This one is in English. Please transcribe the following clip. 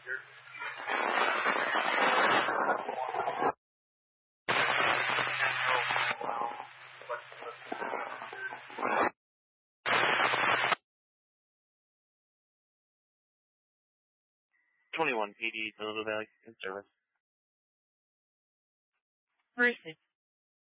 PD, Little Valley in service. Where is it?